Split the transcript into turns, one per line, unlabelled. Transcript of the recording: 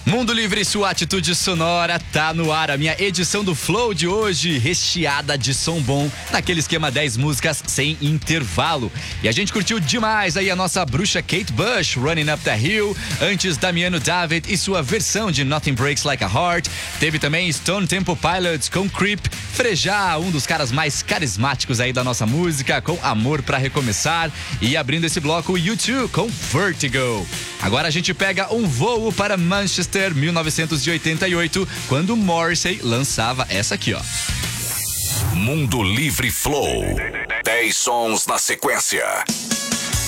Mundo Livre, sua atitude sonora tá no ar. A minha edição do Flow de hoje, recheada de som bom, naquele esquema 10 músicas sem intervalo. E a gente curtiu demais aí a nossa bruxa Kate Bush, Running Up the Hill. Antes, Damiano David e sua versão de Nothing Breaks Like a Heart. Teve também Stone Temple Pilots com Creep. Frejá, um dos caras mais carismáticos aí da nossa música, com Amor Pra Recomeçar. E abrindo esse bloco, U2 com Vertigo. Agora a gente pega um voo para Manchester, 1988, quando Morrissey lançava essa aqui, ó.
Mundo Livre Flow. 10 sons na sequência.